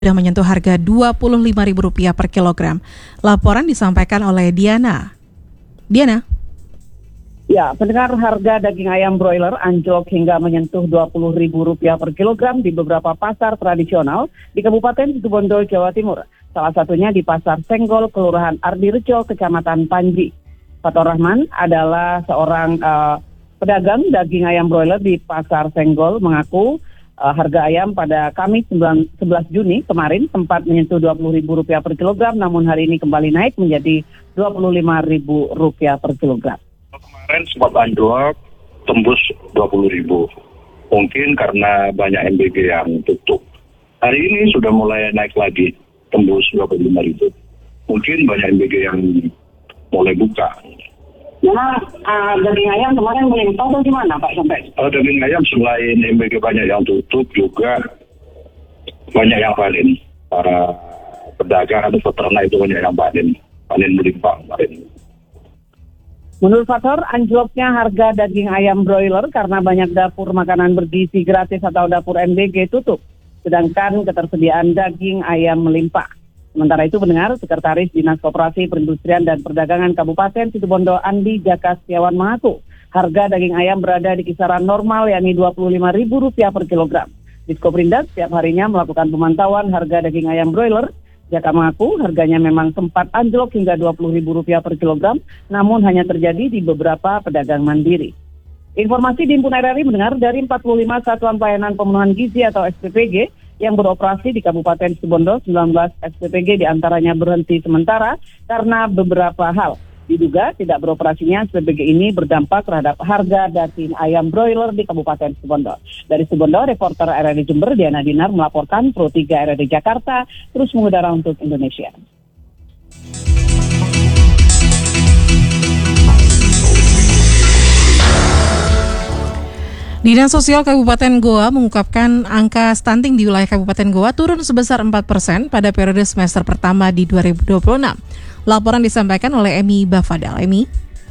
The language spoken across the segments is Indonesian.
sudah menyentuh harga Rp25.000 per kilogram. Laporan disampaikan oleh Diana. Diana. Ya, pendengar, harga daging ayam broiler anjlok hingga menyentuh Rp20.000 per kilogram di beberapa pasar tradisional di Kabupaten Situbondo, Jawa Timur. Salah satunya di Pasar Senggol, Kelurahan Ardirejo, Kecamatan Panji. Fathur Rahman adalah seorang pedagang daging ayam broiler di Pasar Senggol, mengaku harga ayam pada Kamis 11 Juni kemarin sempat menyentuh Rp20.000 per kilogram, namun hari ini kembali naik menjadi Rp25.000 per kilogram. Kemarin sempat anjlok tembus 20.000. Mungkin karena banyak MBG yang tutup. Hari ini sudah mulai naik lagi, tembus 25.000. Mungkin banyak MBG yang mulai buka. Nah, daging ayam kemarin menyentuh atau gimana Pak sampai? Daging ayam selain MBG banyak yang tutup, juga banyak yang panen. Para pedagang atau peternak itu banyak yang panen melimpah kemarin. Menurut Fathur, anjloknya harga daging ayam broiler karena banyak dapur makanan bergizi gratis atau dapur MBG tutup, sedangkan ketersediaan daging ayam melimpah. Sementara itu, pendengar, Sekretaris Dinas Koperasi Perindustrian dan Perdagangan Kabupaten Situbondo Andi Jaka Setiawan mengaku harga daging ayam berada di kisaran normal, yakni Rp25.000 per kilogram. Diskoperindak setiap harinya melakukan pemantauan harga daging ayam broiler. Jaka mengaku harganya memang sempat anjlok hingga Rp20.000 per kilogram, namun hanya terjadi di beberapa pedagang mandiri. Informasi dihimpun RRI mendengar dari 45 Satuan Pelayanan Pemenuhan Gizi atau SPPG yang beroperasi di Kabupaten Situbondo, 19 SPPG diantaranya berhenti sementara karena beberapa hal. Diduga tidak beroperasinya SPPG ini berdampak terhadap harga daging ayam broiler di Kabupaten Situbondo. Dari Situbondo, reporter RRI Jember Diana Dinar melaporkan Pro 3 RRI Jakarta terus mengudara untuk Indonesia. Dinas Sosial Kabupaten Goa mengungkapkan angka stunting di wilayah Kabupaten Goa turun sebesar 4% pada periode semester pertama di 2026. Laporan disampaikan oleh Emi Bafadal. Emi.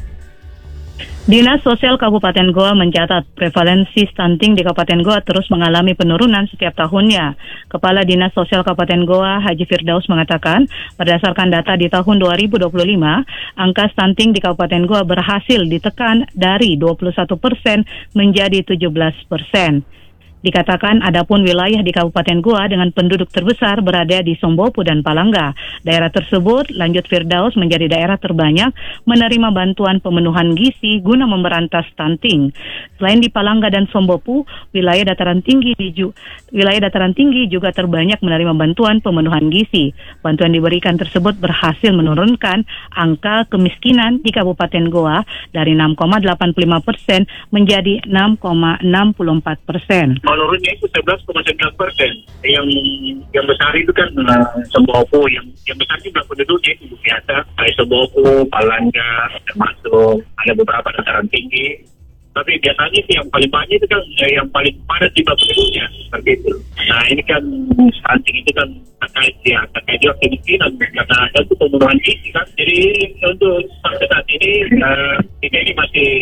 Dinas Sosial Kabupaten Goa mencatat prevalensi stunting di Kabupaten Goa terus mengalami penurunan setiap tahunnya. Kepala Dinas Sosial Kabupaten Goa, Haji Firdaus, mengatakan berdasarkan data di tahun 2025, angka stunting di Kabupaten Goa berhasil ditekan dari 21% menjadi 17%. Dikatakan adapun wilayah di Kabupaten Goa dengan penduduk terbesar berada di Sombopu dan Palangga. Daerah tersebut, lanjut Firdaus, menjadi daerah terbanyak menerima bantuan pemenuhan gizi guna memberantas stunting. Selain di Palangga dan Sombopu, wilayah dataran tinggi juga terbanyak menerima bantuan pemenuhan gizi. Bantuan diberikan tersebut berhasil menurunkan angka kemiskinan di Kabupaten Goa dari 6,85% menjadi 6,64%. Menurunnya itu 11,9%. Yang besar itu kan Sembopo, yang besar juga penduduknya itu biasa. Kayak Sembopo, Palangga, termasuk ada beberapa dataran tinggi. Tapi biasanya sih yang paling banyak itu kan yang paling padat juga penduduknya, seperti itu. Nah ini kan stunting itu kan terkait juga kemiskinan karena ada tuh pembunuhan gizi kan. Jadi untuk sampai saat ini kita ini masih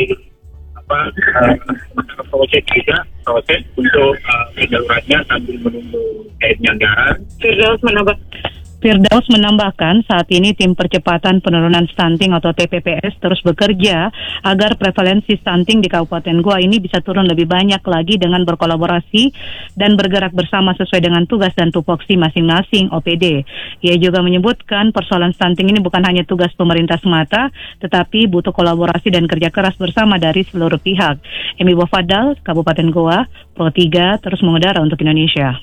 proses untuk penyalurannya sambil menunggu anggaran. Firdaus menambahkan saat ini tim percepatan penurunan stunting atau TPPS terus bekerja agar prevalensi stunting di Kabupaten Goa ini bisa turun lebih banyak lagi dengan berkolaborasi dan bergerak bersama sesuai dengan tugas dan tupoksi masing-masing OPD. Ia juga menyebutkan persoalan stunting ini bukan hanya tugas pemerintah semata, tetapi butuh kolaborasi dan kerja keras bersama dari seluruh pihak. Emi Bafadal, Kabupaten Goa, Pro 3 terus mengudara untuk Indonesia.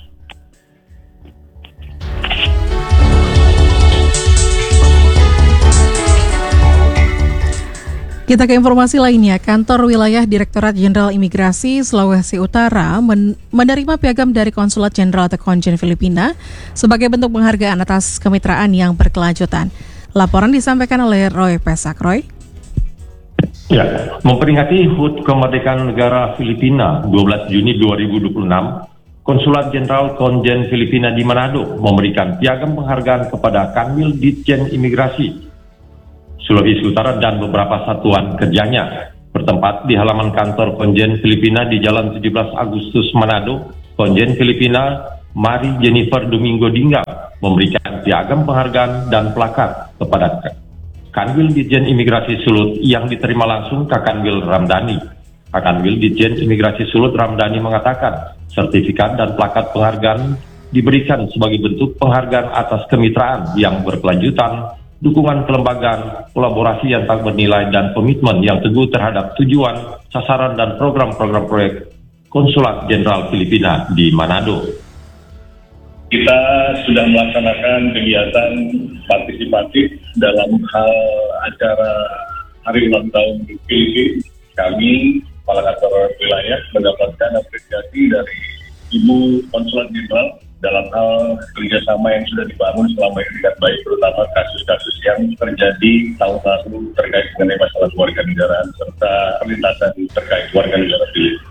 Kita ke informasi lainnya. Kantor Wilayah Direktorat Jenderal Imigrasi Sulawesi Utara menerima piagam dari Konsulat Jenderal atau Konjen Filipina sebagai bentuk penghargaan atas kemitraan yang berkelanjutan. Laporan disampaikan oleh Roy Pesak. Roy. Ya, memperingati HUT Kemerdekaan Negara Filipina 12 Juni 2026, Konsulat Jenderal Konjen Filipina di Manado memberikan piagam penghargaan kepada Kanwil Ditjen Imigrasi Sulawesi Utara dan beberapa satuan kerjanya bertempat di halaman kantor Konjen Filipina di Jalan 17 Agustus Manado. Konjen Filipina Mari Jennifer Domingo Dinggal memberikan piagam penghargaan dan plakat kepada Kanwil Ditjen Imigrasi Sulut yang diterima langsung Kakanwil Ramdhani. Kakanwil Ditjen Imigrasi Sulut Ramdhani mengatakan sertifikat dan plakat penghargaan diberikan sebagai bentuk penghargaan atas kemitraan yang berkelanjutan, dukungan kelembagaan, kolaborasi yang tak bernilai, dan komitmen yang teguh terhadap tujuan, sasaran, dan program-program proyek Konsulat Jenderal Filipina di Manado. Kita sudah melaksanakan kegiatan partisipatif dalam hal acara Hari Ulang Tahun Filipina. Kami, Kepala Kantor Wilayah, mendapatkan apresiasi dari Ibu Konsulat Jenderal dalam hal kerjasama yang sudah dibangun selama ini dengan baik, terutama kasus-kasus yang terjadi tahun lalu terkait mengenai masalah kewarganegaraan serta perlintasan terkait warga negara Filipina.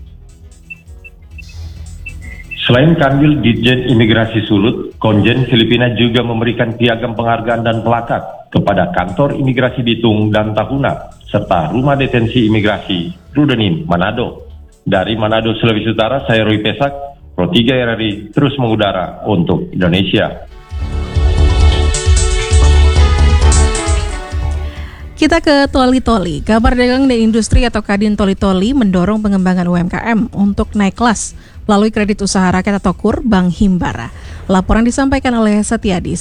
Selain Kanwil Ditjen Imigrasi Sulut, Konjen Filipina juga memberikan piagam penghargaan dan plakat kepada Kantor Imigrasi Bitung dan Tahuna, serta Rumah Detensi Imigrasi Rudenim, Manado. Dari Manado, Sulawesi Utara, saya Roy Pesak, Pro 3 RRI terus mengudara untuk Indonesia. Kita ke Toli-Toli. Kamar Dagang dan Industri atau Kadin Toli-Toli mendorong pengembangan UMKM untuk naik kelas melalui kredit usaha rakyat atau KUR Bank Himbara. Laporan disampaikan oleh Setiadi.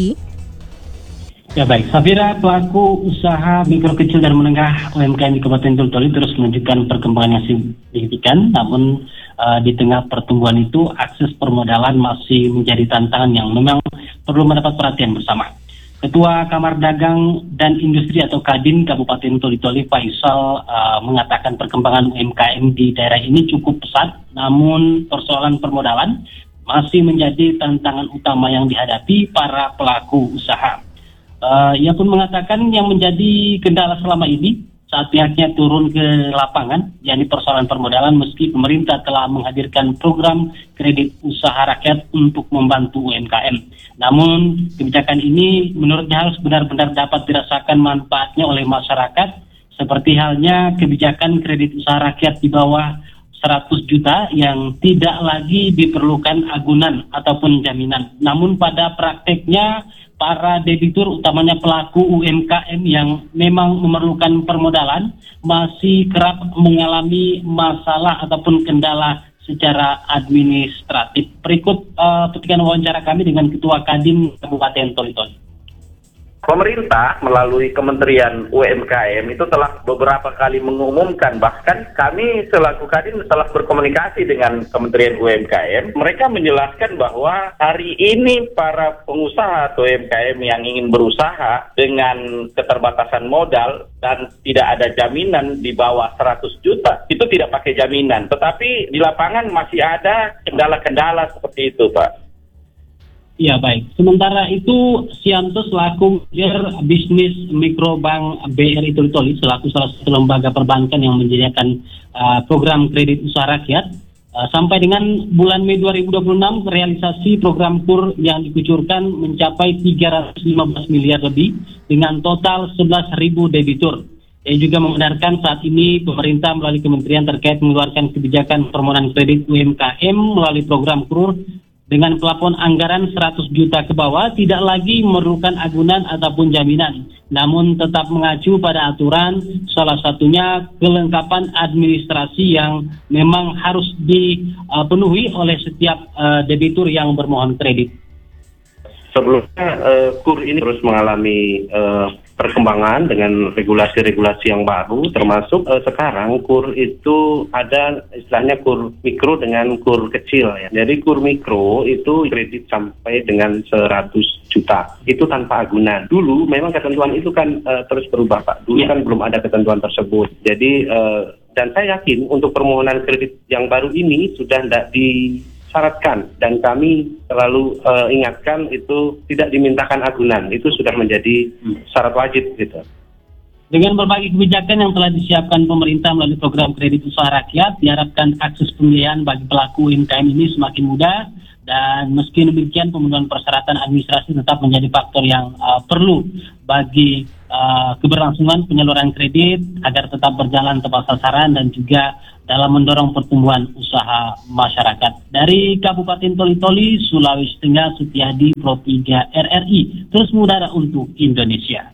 Ya baik, Safira, pelaku usaha mikro kecil dan menengah UMKM di Kabupaten Toli-Toli terus menunjukkan perkembangan yang signifikan, namun di tengah pertumbuhan itu akses permodalan masih menjadi tantangan yang memang perlu mendapat perhatian bersama. Ketua Kamar Dagang dan Industri atau Kadin Kabupaten Toli-Toli, Faisal, mengatakan perkembangan UMKM di daerah ini cukup pesat, namun persoalan permodalan masih menjadi tantangan utama yang dihadapi para pelaku usaha. Ia pun mengatakan yang menjadi kendala selama ini saat pihaknya turun ke lapangan, yakni persoalan permodalan, meski pemerintah telah menghadirkan program kredit usaha rakyat untuk membantu UMKM. Namun, kebijakan ini menurutnya harus benar-benar dapat dirasakan manfaatnya oleh masyarakat, seperti halnya kebijakan kredit usaha rakyat di bawah 100 juta yang tidak lagi diperlukan agunan ataupun jaminan. Namun pada prakteknya, para debitur, utamanya pelaku UMKM yang memang memerlukan permodalan, masih kerap mengalami masalah ataupun kendala secara administratif. Berikut petikan wawancara kami dengan Ketua Kadin Kabupaten Toli-Toli. Pemerintah melalui Kementerian UMKM itu telah beberapa kali mengumumkan, bahkan kami selaku Kadin telah berkomunikasi dengan Kementerian UMKM. Mereka menjelaskan bahwa hari ini para pengusaha atau UMKM yang ingin berusaha dengan keterbatasan modal dan tidak ada jaminan di bawah 100 juta, itu tidak pakai jaminan. Tetapi di lapangan masih ada kendala-kendala seperti itu, Pak. Ya baik, sementara itu Sianto selaku manajer bisnis mikrobank BRI Toli-Toli selaku salah satu lembaga perbankan yang menyediakan program kredit usaha rakyat, sampai dengan bulan Mei 2026 realisasi program KUR yang dikucurkan mencapai 315 miliar lebih dengan total 11.000 debitur. Ia juga membenarkan saat ini pemerintah melalui kementerian terkait mengeluarkan kebijakan permohonan kredit UMKM melalui program KUR dengan plafon anggaran 100 juta ke bawah tidak lagi memerlukan agunan ataupun jaminan, namun tetap mengacu pada aturan, salah satunya kelengkapan administrasi yang memang harus dipenuhi oleh setiap debitur yang bermohon kredit. Sebelumnya KUR ini terus mengalami perkembangan dengan regulasi-regulasi yang baru, termasuk sekarang KUR itu ada istilahnya KUR mikro dengan KUR kecil ya. Jadi KUR mikro itu kredit sampai dengan 100 juta, itu tanpa agunan. Dulu memang ketentuan itu kan terus berubah, Pak. Dulu kan belum ada ketentuan tersebut. Jadi dan saya yakin untuk permohonan kredit yang baru ini sudah tidak disyaratkan, dan kami selalu ingatkan itu tidak dimintakan agunan, itu sudah menjadi syarat wajib gitu. Dengan berbagai kebijakan yang telah disiapkan pemerintah melalui program kredit usaha rakyat, diharapkan akses pembiayaan bagi pelaku UMKM ini semakin mudah, dan meski demikian pemenuhan persyaratan administrasi tetap menjadi faktor yang perlu bagi keberlangsungan penyaluran kredit agar tetap berjalan tepat sasaran dan juga dalam mendorong pertumbuhan usaha masyarakat. Dari Kabupaten Toli-Toli, Sulawesi Tengah, Sutiadi, Pro 3 RRI, terus mengudara untuk Indonesia.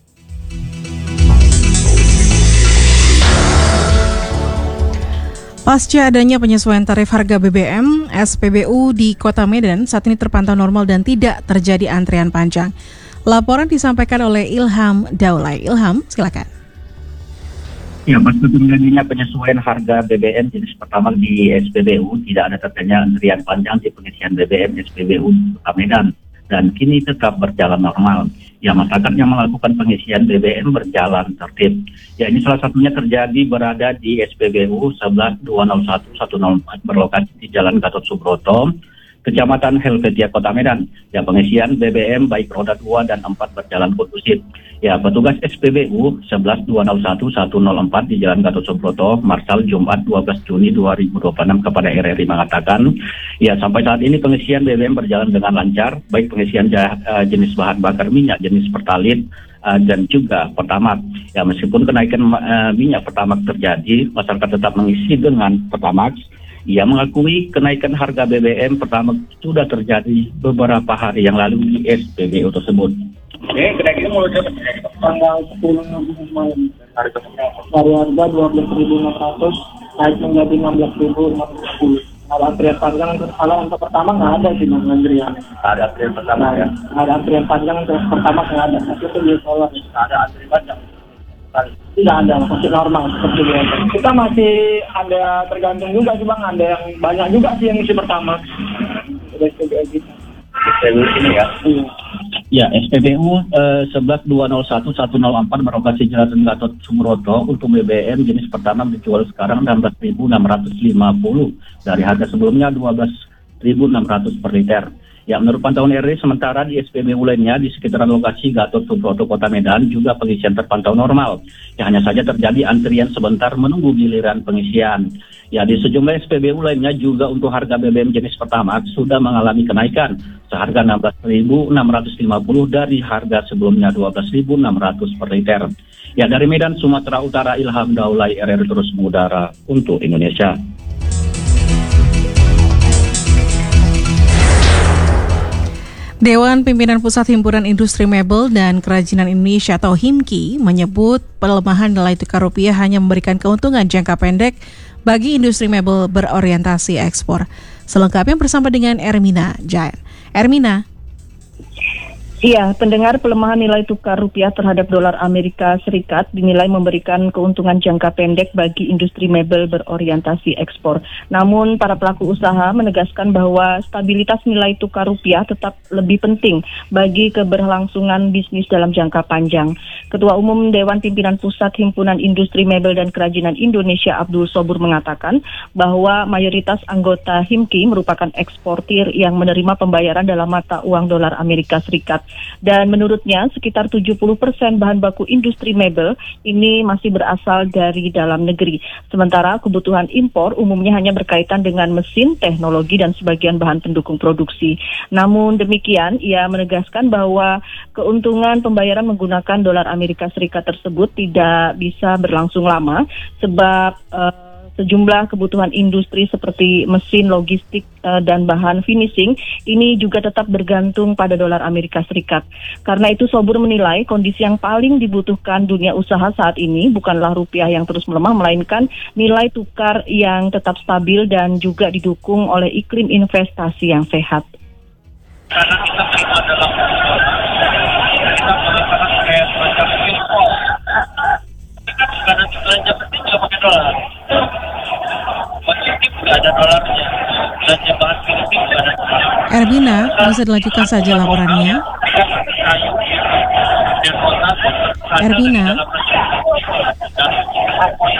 Pasca adanya penyesuaian tarif harga BBM, SPBU di Kota Medan saat ini terpantau normal dan tidak terjadi antrian panjang. Laporan disampaikan oleh Ilham Daulay. Ilham, silakan. Ya, pasca terjadinya penyesuaian harga BBM jenis pertama di SPBU, tidak ada terjadinya antrian panjang di pengisian BBM SPBU di Kota Medan dan kini tetap berjalan normal. Ya, masyarakat yang melakukan pengisian BBM berjalan tertib. Ya, ini salah satunya terjadi berada di SPBU 11-201-104 berlokasi di Jalan Gatot Subroto, Kecamatan Helvetia, Kota Medan. Ya, pengisian BBM baik roda 2 dan 4 berjalan kondusif. Ya, petugas SPBU 11-201-104 di Jalan Gatot Subroto, Marsal Jumat 12 Juni 2026 kepada RRI mengatakan, ya sampai saat ini pengisian BBM berjalan dengan lancar, baik pengisian jenis bahan bakar minyak, jenis Pertalite, dan juga Pertamax. Ya, meskipun kenaikan minyak Pertamax terjadi, masyarakat tetap mengisi dengan Pertamax. Ia mengakui kenaikan harga BBM Pertamax sudah terjadi beberapa hari yang lalu di SPBU tersebut. Kenaikan mulai tanggal 10 malam. Dari harga 12.600 naik menjadi 16.610. Kalau antrian panjang untuk pertama nggak ada sih antrian. Ada antrian pertama ya? Ada antrian panjang untuk pertama nggak ada. Itu di solar. Ada antrian panjang. Tidak ada, masih normal seperti biasa. Kita masih ada tergantung juga sih Bang, ada yang banyak juga sih yang isi pertama. SPBU ini ya? Ya, SPBU 11-201-104 berlokasi Jalan Gatot Subroto untuk BBM jenis pertama dijual sekarang 16.650 dari harga sebelumnya 12.600 per liter. Ya, menurut pantauan RRI, sementara di SPBU lainnya di sekitaran lokasi Gatot Subroto Kota Medan juga pengisian terpantau normal. Ya, hanya saja terjadi antrian sebentar menunggu giliran pengisian. Ya, di sejumlah SPBU lainnya juga untuk harga BBM jenis Pertamax sudah mengalami kenaikan seharga 16.650 dari harga sebelumnya 12.600 per liter. Ya, dari Medan, Sumatera Utara, Ilham Daulay, RRI terus mengudara untuk Indonesia. Dewan Pimpinan Pusat Himpunan Industri Mebel dan Kerajinan Indonesia atau HIMKI menyebut pelemahan nilai tukar rupiah hanya memberikan keuntungan jangka pendek bagi industri mebel berorientasi ekspor. Selengkapnya bersama dengan Ermina Jain. Ermina. Iya, pendengar, pelemahan nilai tukar rupiah terhadap dolar Amerika Serikat dinilai memberikan keuntungan jangka pendek bagi industri mebel berorientasi ekspor. Namun, para pelaku usaha menegaskan bahwa stabilitas nilai tukar rupiah tetap lebih penting bagi keberlangsungan bisnis dalam jangka panjang. Ketua Umum Dewan Pimpinan Pusat Himpunan Industri Mebel dan Kerajinan Indonesia Abdul Sobur mengatakan bahwa mayoritas anggota HIMKI merupakan eksportir yang menerima pembayaran dalam mata uang dolar Amerika Serikat. Dan menurutnya sekitar 70% bahan baku industri mebel ini masih berasal dari dalam negeri. Sementara kebutuhan impor umumnya hanya berkaitan dengan mesin, teknologi, dan sebagian bahan pendukung produksi. Namun demikian, ia menegaskan bahwa keuntungan pembayaran menggunakan dolar Amerika Serikat tersebut tidak bisa berlangsung lama sebab sejumlah kebutuhan industri seperti mesin, logistik, dan bahan finishing ini juga tetap bergantung pada dolar Amerika Serikat. Karena itu Sobur menilai kondisi yang paling dibutuhkan dunia usaha saat ini bukanlah rupiah yang terus melemah, melainkan nilai tukar yang tetap stabil dan juga didukung oleh iklim investasi yang sehat. Karena kita terima dalam kita melakukan kayak semacam impor. Karena belanja penting juga pakai dolar. Logistik juga ada dolarnya. Belanja bahan finishing juga ada dolar. Ermina, bisa dilanjutkan saja laporannya.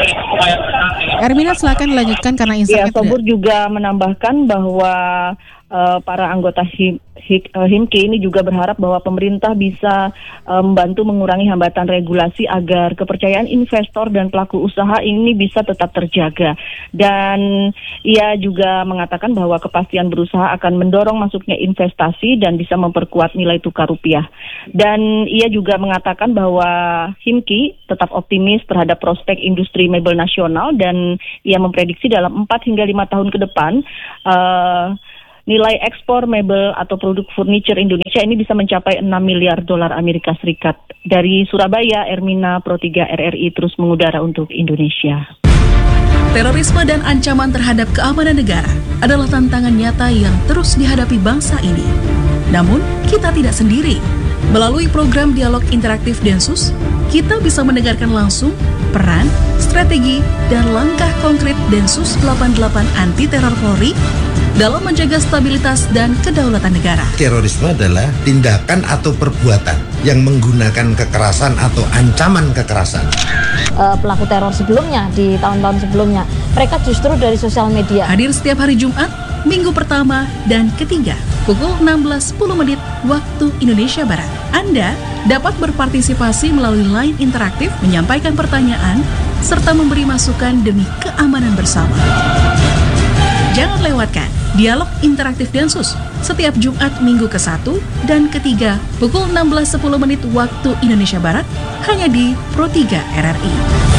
Ermina, silakan dilanjutkan karena insight. Ya, Sobur juga menambahkan bahwa para anggota HIMKI ini juga berharap bahwa pemerintah bisa membantu mengurangi hambatan regulasi agar kepercayaan investor dan pelaku usaha ini bisa tetap terjaga. Dan ia juga mengatakan bahwa kepastian berusaha akan mendorong masuknya investasi dan bisa memperkuat nilai tukar rupiah. Dan ia juga mengatakan bahwa HIMKI tetap optimis terhadap prospek industri mebel nasional dan ia memprediksi dalam 4 hingga 5 tahun ke depan nilai ekspor mebel atau produk furniture Indonesia ini bisa mencapai 6 miliar dolar Amerika Serikat. Dari Surabaya, Ermina Pro 3 RRI terus mengudara untuk Indonesia. Terorisme dan ancaman terhadap keamanan negara adalah tantangan nyata yang terus dihadapi bangsa ini. Namun, kita tidak sendiri. Melalui program Dialog Interaktif Densus, kita bisa mendengarkan langsung peran, strategi, dan langkah konkret Densus 88 Anti Teror Polri dalam menjaga stabilitas dan kedaulatan negara. Terorisme adalah tindakan atau perbuatan yang menggunakan kekerasan atau ancaman kekerasan. Pelaku teror sebelumnya, di tahun-tahun sebelumnya, mereka justru dari sosial media. Hadir setiap hari Jumat, minggu pertama dan ketiga, pukul 16.10 waktu Indonesia Barat. Anda dapat berpartisipasi melalui line interaktif, menyampaikan pertanyaan, serta memberi masukan demi keamanan bersama. Jangan lewatkan Dialog Interaktif Densus setiap Jumat minggu ke-1 dan ke-3 pukul 16.10 waktu Indonesia Barat hanya di Pro 3 RRI.